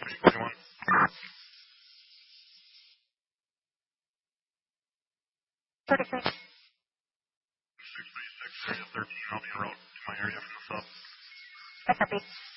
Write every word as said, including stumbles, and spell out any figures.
twenty-one. thirty-six. six thirty-six, area thirteen. I'll be en route to my area for the sub. I copy.